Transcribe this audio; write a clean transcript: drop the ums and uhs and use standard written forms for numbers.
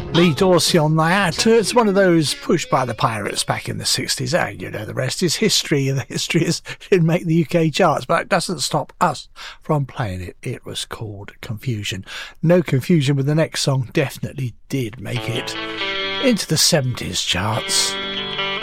Lee Dorsey on that. It's one of those pushed by the Pirates back in the 60s. And you know, the rest is history. And the history is it didn't make the UK charts, but it doesn't stop us from playing it. It was called Confusion. No confusion with the next song. Definitely did make it into the 70s charts.